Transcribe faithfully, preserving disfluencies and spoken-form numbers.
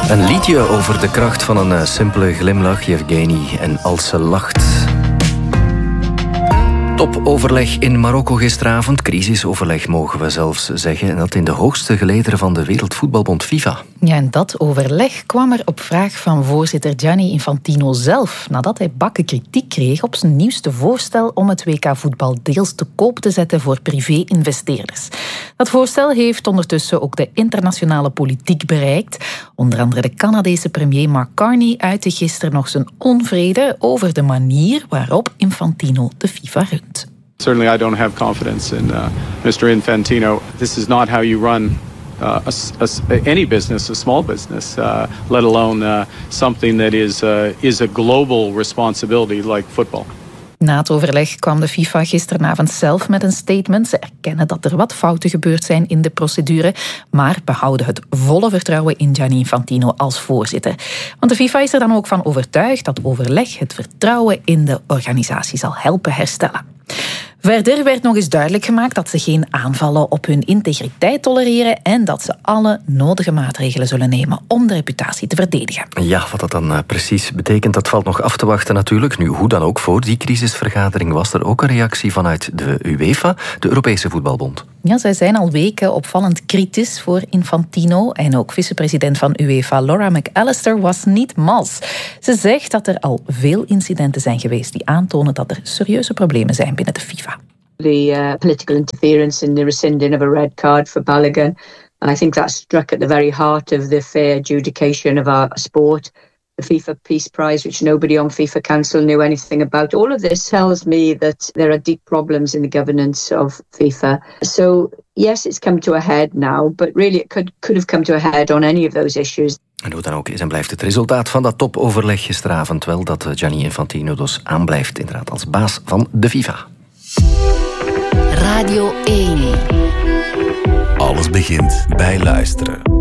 Een liedje over de kracht van een simpele glimlach, Yevgeny, en als ze lacht. Topoverleg in Marokko gisteravond. Crisisoverleg mogen we zelfs zeggen. En dat in de hoogste gelederen van de Wereldvoetbalbond FIFA. Ja, en dat overleg kwam er op vraag van voorzitter Gianni Infantino zelf. Nadat hij bakken kritiek kreeg op zijn nieuwste voorstel om het W K-voetbal deels te koop te zetten voor privé-investeerders. Dat voorstel heeft ondertussen ook de internationale politiek bereikt. Onder andere de Canadese premier Mark Carney uitte gisteren nog zijn onvrede over de manier waarop Infantino de FIFA runt. Certainly I don't have confidence in uh, mister Infantino. This is not how you run uh, a, a, any business, a small business, uh, let alone uh, something that is, uh, is a global responsibility like football. Na het overleg kwam de FIFA gisteravond zelf met een statement. Ze erkennen dat er wat fouten gebeurd zijn in de procedure, maar behouden het volle vertrouwen in Gianni Infantino als voorzitter. Want de FIFA is er dan ook van overtuigd dat overleg het vertrouwen in de organisatie zal helpen herstellen. Verder werd nog eens duidelijk gemaakt dat ze geen aanvallen op hun integriteit tolereren en dat ze alle nodige maatregelen zullen nemen om de reputatie te verdedigen. Ja, wat dat dan uh, precies betekent, dat valt nog af te wachten natuurlijk. Nu, hoe dan ook, voor die crisisvergadering was er ook een reactie vanuit de UEFA, de Europese Voetbalbond. Ja, zij zijn al weken opvallend kritisch voor Infantino en ook vicepresident van UEFA Laura McAllister was niet mals. Ze zegt dat er al veel incidenten zijn geweest die aantonen dat er serieuze problemen zijn binnen de FIFA. The uh, political interference in the rescinding of a red card for Balogun. And I think that struck at the very heart of the fair adjudication of our sport. The FIFA Peace Prize, which nobody on FIFA Council knew anything about. All of this tells me that there are deep problems in the governance of FIFA. So, yes, it's come to a head now, but really it could, could have come to a head on any of those issues. En hoe dan ook is en blijft het resultaat van dat topoverleg gisteravond wel dat Gianni Infantino dus aanblijft inderdaad als baas van de FIFA. Radio één. Alles begint bij luisteren.